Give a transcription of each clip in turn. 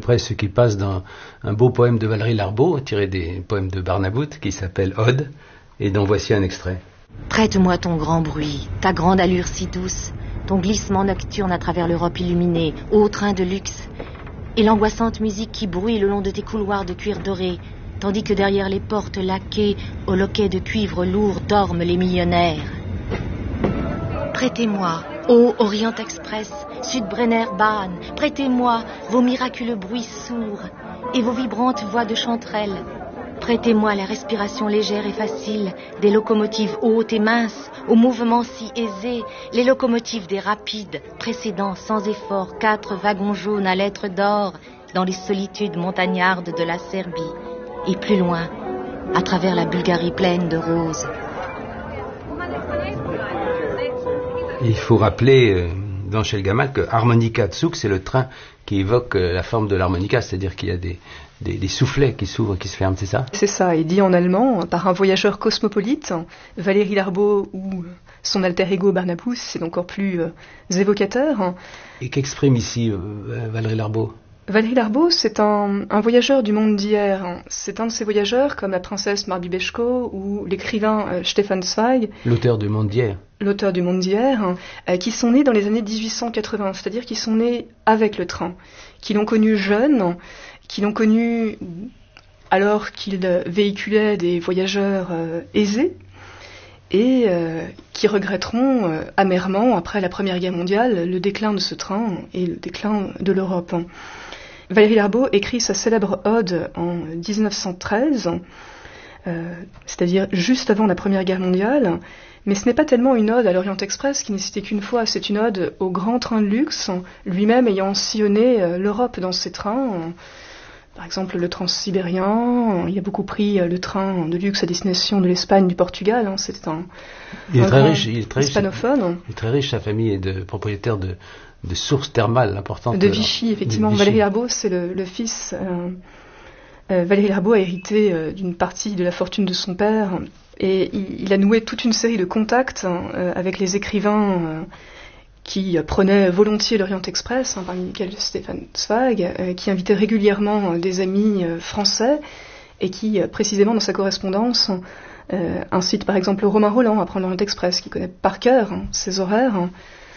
près ce qui passe dans un beau poème de Valérie Larbaud, tiré des poèmes de Barnabout, qui s'appelle Ode, et dont voici un extrait. Prête-moi ton grand bruit, ta grande allure si douce, ton glissement nocturne à travers l'Europe illuminée, ô train de luxe, et l'angoissante musique qui bruit le long de tes couloirs de cuir doré, tandis que derrière les portes laquées, au loquet de cuivre lourd, dorment les millionnaires. Prêtez-moi, ô Orient Express, Sud-Brenner Bahn, prêtez-moi vos miraculeux bruits sourds et vos vibrantes voix de chanterelles. Prêtez-moi la respiration légère et facile des locomotives hautes et minces, aux mouvements si aisés, les locomotives des rapides, précédant sans effort 4 wagons jaunes à lettres d'or dans les solitudes montagnardes de la Serbie, et plus loin, à travers la Bulgarie pleine de roses. Il faut rappeler dans Shel Gamal que Harmonica Zug, c'est le train qui évoque la forme de l'harmonica, c'est-à-dire qu'il y a des soufflets qui s'ouvrent et qui se ferment, c'est ça? C'est ça, et dit en allemand par un voyageur cosmopolite, Valérie Larbaud ou son alter ego Barnabous, c'est encore plus évocateur. Et qu'exprime ici Valérie Larbaud? Valérie Larbaud, c'est un voyageur du monde d'hier. C'est un de ces voyageurs comme la princesse Barbie-Beschko ou l'écrivain Stefan Zweig. L'auteur du monde d'hier. L'auteur du monde d'hier, qui sont nés dans les années 1880, c'est-à-dire qui sont nés avec le train, qui l'ont connu jeune, qui l'ont connu alors qu'il véhiculait des voyageurs aisés, et qui regretteront amèrement, après la Première Guerre mondiale, le déclin de ce train et le déclin de l'Europe. Valérie Larbaud écrit sa célèbre ode en 1913, c'est-à-dire juste avant la Première Guerre mondiale, mais ce n'est pas tellement une ode à l'Orient Express qui n'existait qu'une fois, c'est une ode au grand train de luxe, lui-même ayant sillonné l'Europe dans ses trains. Par exemple, le Transsibérien, il a beaucoup pris le train de luxe à destination de l'Espagne, du Portugal. C'était un grand hispanophone. Il est très riche, sa famille est propriétaire de sources thermales importantes. De Vichy, effectivement. Valérie Larbaud, c'est le fils. Valérie Larbaud a hérité d'une partie de la fortune de son père. Et il a noué toute une série de contacts avec les écrivains qui prenait volontiers l'Orient Express, parmi lesquels Stefan Zweig, qui invitait régulièrement des amis français et qui, précisément dans sa correspondance, incite par exemple Romain Rolland à prendre l'Orient Express, qui connaît par cœur ses horaires.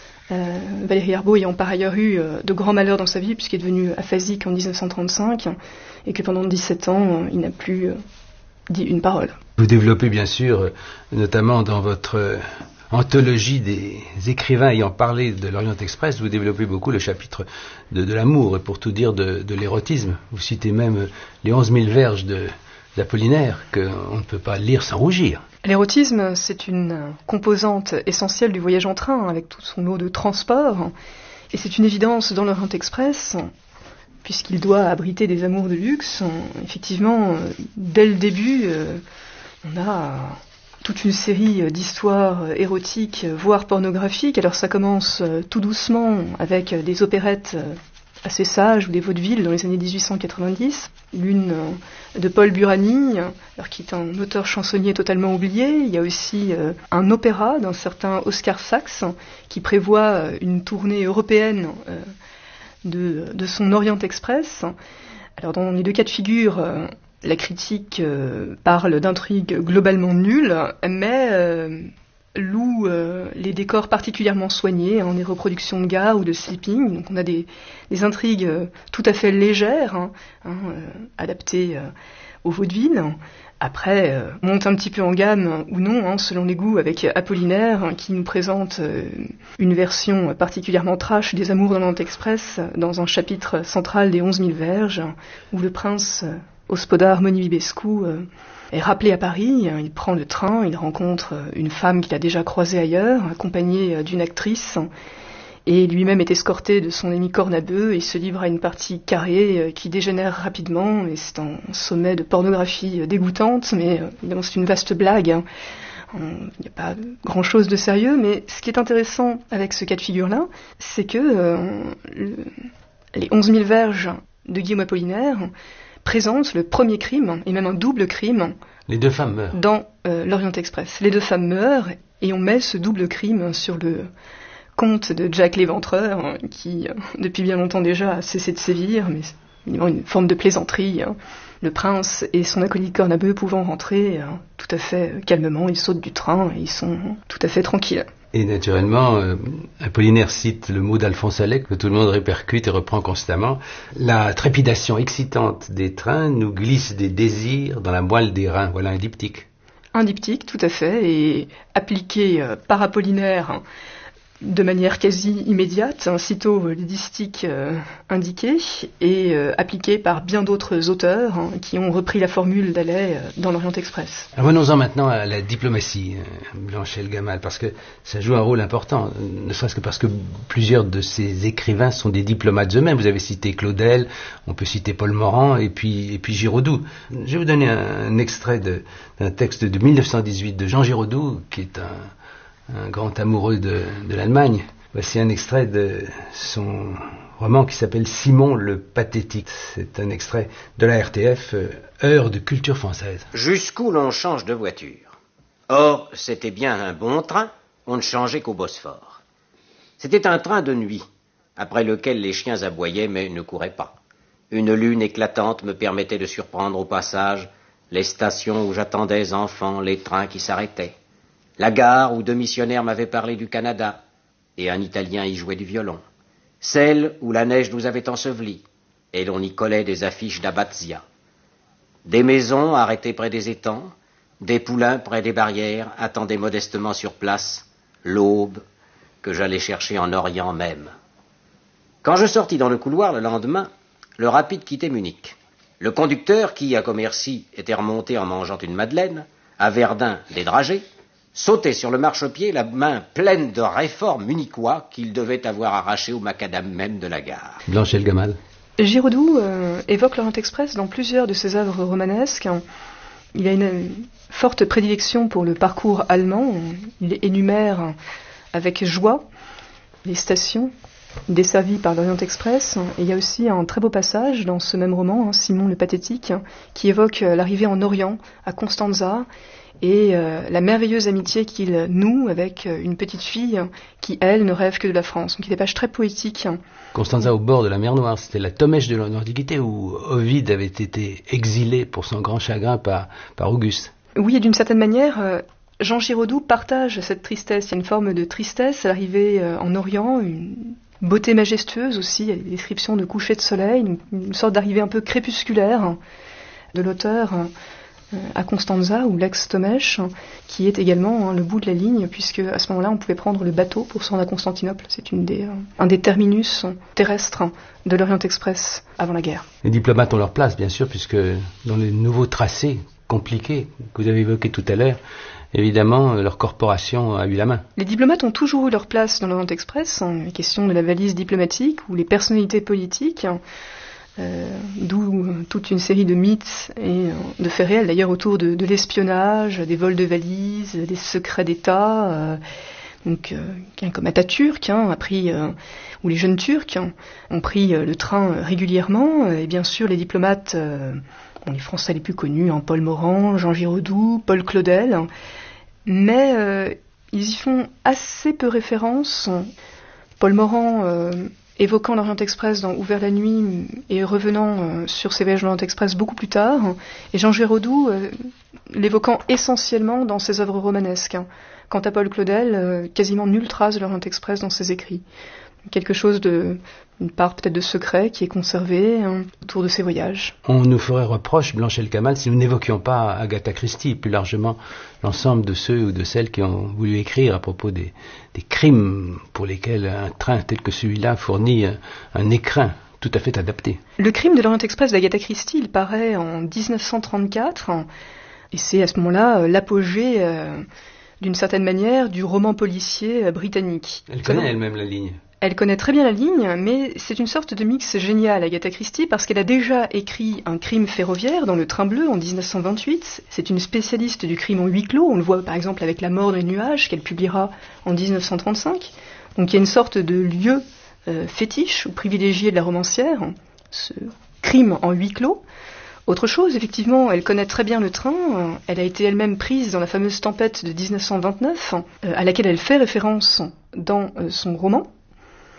Valérie Larbaud ayant par ailleurs eu de grands malheurs dans sa vie, puisqu'il est devenu aphasique en 1935, et que pendant 17 ans, il n'a plus dit une parole. Vous développez bien sûr, notamment dans votre anthologie des écrivains ayant parlé de l'Orient Express, vous développez beaucoup le chapitre de l'amour, et pour tout dire de l'érotisme. Vous citez même les 11 000 verges d'Apollinaire, qu'on ne peut pas lire sans rougir. L'érotisme, c'est une composante essentielle du voyage en train, avec tout son lot de transport, et c'est une évidence dans l'Orient Express, puisqu'il doit abriter des amours de luxe. Effectivement, dès le début, on a toute une série d'histoires érotiques, voire pornographiques. Alors ça commence tout doucement avec des opérettes assez sages ou des vaudevilles dans les années 1890. L'une de Paul Burani, alors qui est un auteur chansonnier totalement oublié. Il y a aussi un opéra d'un certain Oscar Sachs qui prévoit une tournée européenne de son Orient Express. Alors dans les deux cas de figure, la critique parle d'intrigues globalement nulles, mais loue les décors particulièrement soignés, des reproductions de gares ou de sleeping. Donc on a des intrigues tout à fait légères, adaptées au vaudeville. Après, monte un petit peu en gamme ou non, selon les goûts, avec Apollinaire, qui nous présente une version particulièrement trash des Amours dans l'Orient Express, dans un chapitre central des 11 000 verges, où le prince Hospodar Monivibescu est rappelé à Paris. Il prend le train, il rencontre une femme qu'il a déjà croisée ailleurs, accompagnée d'une actrice, et lui-même est escorté de son ami Cornabeu et se livre à une partie carrée qui dégénère rapidement, et c'est un sommet de pornographie dégoûtante, mais évidemment c'est une vaste blague. Il n'y a pas grand-chose de sérieux, mais ce qui est intéressant avec ce cas de figure-là, c'est que les 11 000 verges de Guillaume Apollinaire présentent le premier crime, et même un double crime. Les deux femmes meurent. Dans l'Orient Express. Les deux femmes meurent, et on met ce double crime sur le compte de Jack l'Éventreur, qui, depuis bien longtemps déjà, a cessé de sévir, mais une forme de plaisanterie. Le prince et son acolyte Cornabeu pouvant rentrer tout à fait calmement, ils sautent du train et ils sont tout à fait tranquilles. Et naturellement, Apollinaire cite le mot d'Alphonse Allais que tout le monde répercute et reprend constamment. La trépidation excitante des trains nous glisse des désirs dans la moelle des reins. Voilà un diptyque. Un diptyque, tout à fait, et appliqué par Apollinaire de manière quasi immédiate, sitôt les distiques indiqués, et appliqué par bien d'autres auteurs qui ont repris la formule d'Allais dans l'Orient Express. Revenons-en maintenant à la diplomatie, Blanchel Gamal, parce que ça joue un rôle important, ne serait-ce que parce que plusieurs de ces écrivains sont des diplomates eux-mêmes. Vous avez cité Claudel, on peut citer Paul Morand, et puis Giraudoux. Je vais vous donner un extrait d'un texte de 1918 de Jean Giraudoux, qui est un grand amoureux de l'Allemagne. Voici un extrait de son roman qui s'appelle Simon le Pathétique. C'est un extrait de la RTF, Heure de culture française. Jusqu'où l'on change de voiture. Or, c'était bien un bon train, on ne changeait qu'au Bosphore. C'était un train de nuit, après lequel les chiens aboyaient mais ne couraient pas. Une lune éclatante me permettait de surprendre au passage les stations où j'attendais enfant les trains qui s'arrêtaient. La gare où deux missionnaires m'avaient parlé du Canada, et un Italien y jouait du violon. Celle où la neige nous avait ensevelis, et l'on y collait des affiches d'Abbazia. Des maisons arrêtées près des étangs, des poulains près des barrières attendaient modestement sur place l'aube que j'allais chercher en Orient même. Quand je sortis dans le couloir le lendemain, le rapide quittait Munich. Le conducteur, qui à Commercy était remonté en mangeant une madeleine, à Verdun des dragées, sautait sur le marchepied, la main pleine de réformes munichois qu'il devait avoir arrachées au macadam même de la gare. Blanchel Gamal. Giraudoux évoque l'Orient Express dans plusieurs de ses œuvres romanesques. Il a une forte prédilection pour le parcours allemand. Il énumère avec joie les stations desservies par l'Orient Express. Et il y a aussi un très beau passage dans ce même roman, Simon le Pathétique, qui évoque l'arrivée en Orient, à Constanza, et la merveilleuse amitié qu'il noue avec une petite fille qui, elle, ne rêve que de la France. Donc il y a des pages très poétiques. Constanza au bord de la mer Noire, c'était la Tomèche de l'Antiquité où Ovide avait été exilé pour son grand chagrin par Auguste. Oui, et d'une certaine manière, Jean Giraudoux partage cette tristesse. Il y a une forme de tristesse à l'arrivée en Orient, une beauté majestueuse aussi, il y a des descriptions de coucher de soleil, une sorte d'arrivée un peu crépusculaire de l'auteur à Constanza, ou l'ex-Tomèche, qui est également le bout de la ligne, puisque à ce moment-là, on pouvait prendre le bateau pour se rendre à Constantinople. C'est un des terminus terrestres de l'Orient Express avant la guerre. Les diplomates ont leur place, bien sûr, puisque dans les nouveaux tracés compliqués que vous avez évoqués tout à l'heure, évidemment, leur corporation a eu la main. Les diplomates ont toujours eu leur place dans l'Orient Express. La question de la valise diplomatique ou les personnalités politiques, d'où toute une série de mythes et de faits réels, d'ailleurs, autour de l'espionnage, des vols de valises, des secrets d'État. Comme Atatürk a pris, ou les jeunes Turcs ont pris le train régulièrement, et bien sûr les diplomates, les Français les plus connus, Paul Morand, Jean Giraudoux, Paul Claudel, mais ils y font assez peu référence. Paul Morand évoquant l'Orient Express dans Ouvert la nuit et revenant sur ses voyages dans l'Orient Express beaucoup plus tard, et Jean Giraudoux l'évoquant essentiellement dans ses œuvres romanesques. Quant à Paul Claudel, quasiment nulle trace de l'Orient Express dans ses écrits. Quelque chose une part peut-être de secret qui est conservée autour de ses voyages. On nous ferait reproche, Blanchel Gamal, si nous n'évoquions pas Agatha Christie, plus largement l'ensemble de ceux ou de celles qui ont voulu écrire à propos des crimes pour lesquels un train tel que celui-là fournit un écrin tout à fait adapté. Le crime de l'Orient Express d'Agatha Christie, il paraît en 1934, et c'est à ce moment-là l'apogée d'une certaine manière du roman policier britannique. Elle connaît elle-même la ligne. Elle connaît très bien la ligne, mais c'est une sorte de mix génial, Agatha Christie, parce qu'elle a déjà écrit un crime ferroviaire dans Le Train Bleu en 1928. C'est une spécialiste du crime en huis clos. On le voit par exemple avec La Mort dans les nuages, qu'elle publiera en 1935. Donc il y a une sorte de lieu fétiche ou privilégié de la romancière, ce crime en huis clos. Autre chose, effectivement, elle connaît très bien le train. Elle a été elle-même prise dans la fameuse tempête de 1929, à laquelle elle fait référence dans son roman.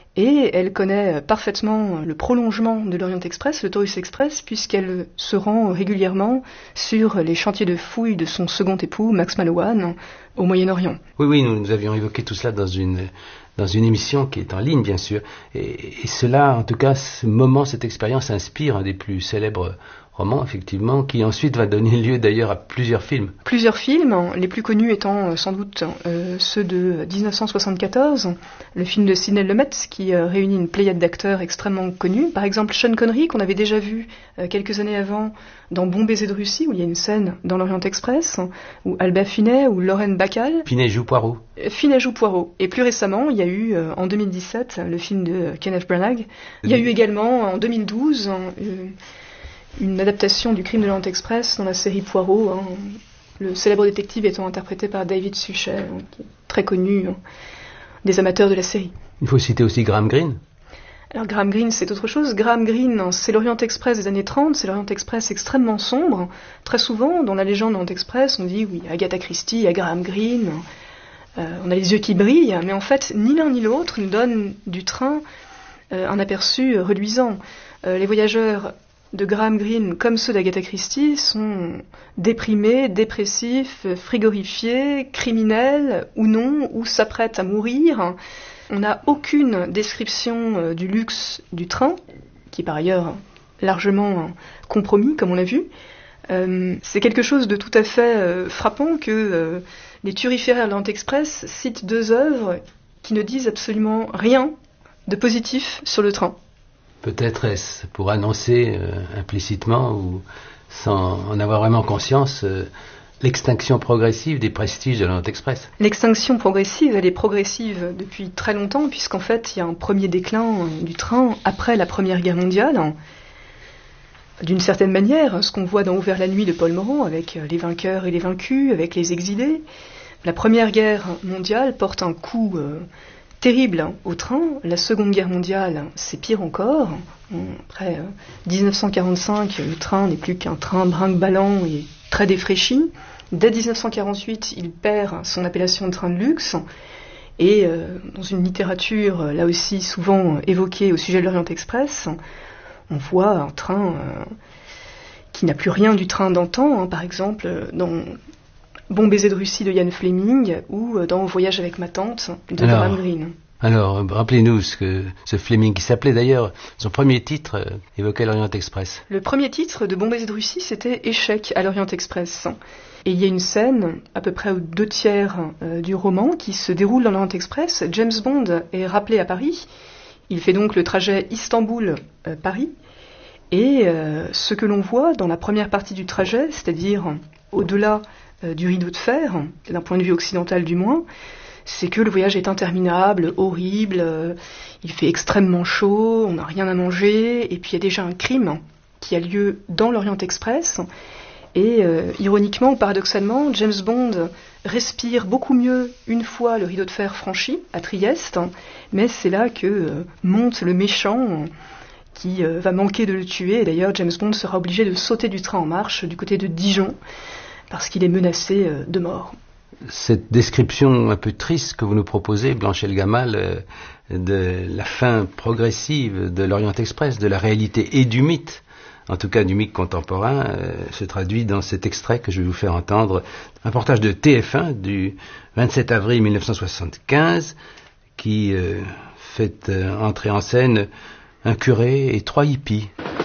Et elle connaît parfaitement le prolongement de l'Orient Express, le Taurus Express, puisqu'elle se rend régulièrement sur les chantiers de fouilles de son second époux, Max Mallowan, au Moyen-Orient. Oui, nous avions évoqué tout cela dans une émission qui est en ligne, bien sûr. Et cela, en tout cas, cette expérience inspire un des plus célèbres romans, effectivement, qui ensuite va donner lieu d'ailleurs à plusieurs films. Plusieurs films, les plus connus étant sans doute ceux de 1974, le film de Sidney Lumet qui réunit une pléiade d'acteurs extrêmement connus. Par exemple, Sean Connery, qu'on avait déjà vu quelques années avant dans Bon baiser de Russie, où il y a une scène dans l'Orient Express, ou Albert Finney ou Lorraine Bacall. Finney joue Poirot. Finney joue Poirot. Et plus récemment, il y a eu en 2017 le film de Kenneth Branagh. Il y a eu également en 2012 une adaptation du Crime de l'Orient Express dans la série Poirot, le célèbre détective étant interprété par David Suchet, qui est très connu des amateurs de la série. Il faut citer aussi Graham Greene. Alors Graham Greene, c'est autre chose. Graham Greene, c'est l'Orient Express des années 30, c'est l'Orient Express extrêmement sombre. Très souvent, dans la légende de l'Orient Express, on dit, oui, Agatha Christie, il y a Graham Greene, on a les yeux qui brillent, mais en fait, ni l'un ni l'autre nous donne du train un aperçu reluisant. Les voyageurs de Graham Greene, comme ceux d'Agatha Christie, sont déprimés, dépressifs, frigorifiés, criminels ou non, ou s'apprêtent à mourir. On n'a aucune description du luxe du train, qui est par ailleurs largement compromis, comme on l'a vu. C'est quelque chose de tout à fait frappant que les turiféraires de l'Orient Express citent deux œuvres qui ne disent absolument rien de positif sur le train. Peut-être est-ce pour annoncer implicitement ou sans en avoir vraiment conscience l'extinction progressive des prestiges de l'Orient Express. L'extinction progressive, elle est progressive depuis très longtemps, puisqu'en fait, il y a un premier déclin du train après la Première Guerre mondiale. D'une certaine manière, ce qu'on voit dans Ouvert la nuit de Paul Morand, avec les vainqueurs et les vaincus, avec les exilés. La Première Guerre mondiale porte un coup terrible au train. La Seconde Guerre mondiale, c'est pire encore. Après 1945, le train n'est plus qu'un train brinque-ballant et très défraîchi. Dès 1948, il perd son appellation de train de luxe. Et dans une littérature, là aussi souvent évoquée au sujet de l'Orient Express, on voit un train qui n'a plus rien du train d'antan, par exemple dans Bon baiser de Russie de Ian Fleming ou dans Voyage avec ma tante de Graham Greene. Alors, rappelez-nous ce Fleming, qui s'appelait d'ailleurs, son premier titre évoquait l'Orient Express. Le premier titre de Bon baiser de Russie, c'était Échec à l'Orient Express. Et il y a une scène, à peu près aux 2/3 du roman, qui se déroule dans l'Orient Express. James Bond est rappelé à Paris. Il fait donc le trajet Istanbul-Paris. Et ce que l'on voit dans la première partie du trajet, c'est-à-dire au-delà du rideau de fer, d'un point de vue occidental du moins, c'est que le voyage est interminable, horrible, il fait extrêmement chaud, on n'a rien à manger, et puis il y a déjà un crime qui a lieu dans l'Orient Express. Et ironiquement ou paradoxalement, James Bond respire beaucoup mieux une fois le rideau de fer franchi, à Trieste, mais c'est là que monte le méchant qui va manquer de le tuer. Et d'ailleurs, James Bond sera obligé de sauter du train en marche du côté de Dijon, parce qu'il est menacé de mort. Cette description un peu triste que vous nous proposez, Blanche Elgamal, de la fin progressive de l'Orient Express, de la réalité et du mythe, en tout cas du mythe contemporain, se traduit dans cet extrait que je vais vous faire entendre, un reportage de TF1 du 27 avril 1975, qui fait entrer en scène un curé et 3 hippies.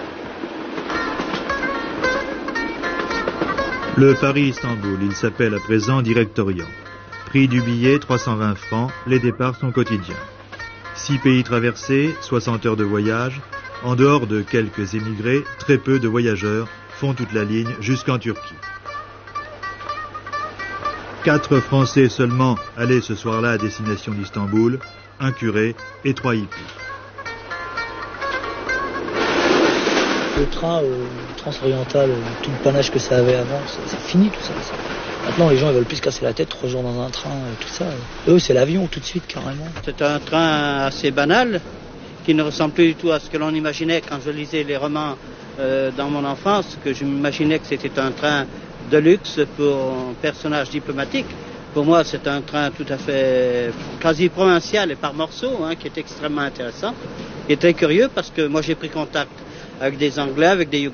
Le Paris-Istanbul, il s'appelle à présent Direct Orient. Prix du billet 320 francs, les départs sont quotidiens. 6 pays traversés, 60 heures de voyage. En dehors de quelques émigrés, très peu de voyageurs font toute la ligne jusqu'en Turquie. 4 Français seulement allaient ce soir-là à destination d'Istanbul, un curé et 3 hippies. Le train transoriental, tout le panache que ça avait avant, c'est fini tout ça. Maintenant, les gens ils veulent plus se casser la tête 3 jours dans un train, tout ça. Eux, c'est l'avion tout de suite, carrément. C'est un train assez banal, qui ne ressemble plus du tout à ce que l'on imaginait quand je lisais les romans dans mon enfance, que je m'imaginais que c'était un train de luxe pour un personnage diplomatique. Pour moi, c'est un train tout à fait quasi provincial et par morceaux, qui est extrêmement intéressant. Il est très curieux parce que moi j'ai pris contact avec des Anglais, avec des